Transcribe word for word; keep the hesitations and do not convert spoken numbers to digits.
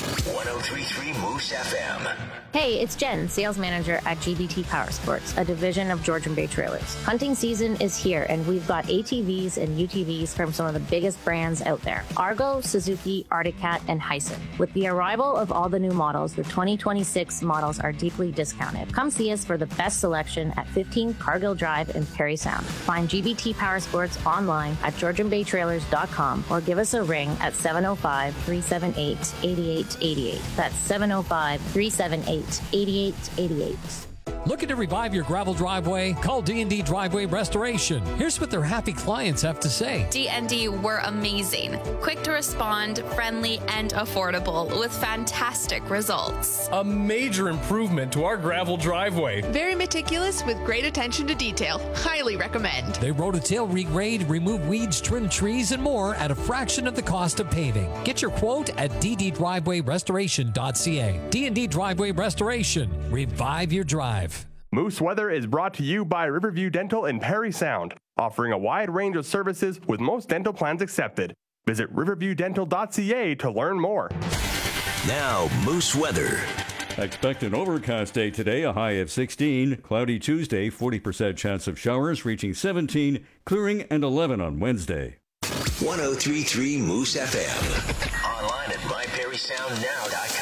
one oh three point three Moose F M. Hey, it's Jen, sales manager at G B T Powersports, a division of Georgian Bay Trailers. Hunting season is here, and we've got A T Vs and U T Vs from some of the biggest brands out there. Argo, Suzuki, Arctic Cat, and Hyson. With the arrival of all the new models, the twenty twenty-six models are deeply discounted. Come see us for the best selection at fifteen Cargill Drive in Perry Sound. Find G B T Powersports online at georgian bay trailers dot com or give us a ring at seven oh five, three seven eight, eight eight eight eight. That's seven oh five, three seven eight, eight eight eight eight. Looking to revive your gravel driveway? Call D and D Driveway Restoration. Here's what their happy clients have to say. D and D were amazing. Quick to respond, friendly, and affordable with fantastic results. A major improvement to our gravel driveway. Very meticulous with great attention to detail. Highly recommend. They rototill, regrade, remove weeds, trim trees, and more at a fraction of the cost of paving. Get your quote at d d driveway restoration dot c a. D and D Driveway Restoration. Revive your drive. Moose Weather is brought to you by Riverview Dental in Perry Sound, offering a wide range of services with most dental plans accepted. Visit riverview dental dot c a to learn more. Now, Moose Weather. Expect an overcast day today, a high of sixteen. Cloudy Tuesday, forty percent chance of showers, reaching seventeen, clearing and eleven on Wednesday. one oh three point three Moose F M. Online at my perry sound now dot com.